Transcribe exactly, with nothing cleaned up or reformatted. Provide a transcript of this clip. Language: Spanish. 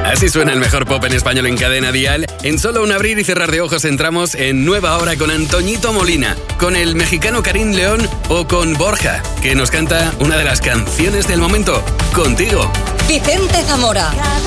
Así suena el mejor pop en español en Cadena Dial. En solo un abrir y cerrar de ojos entramos en Nueva Hora con Antoñito Molina, con el mexicano Karim León o con Borja, que nos canta una de las canciones del momento, Contigo. Vicente Zamora.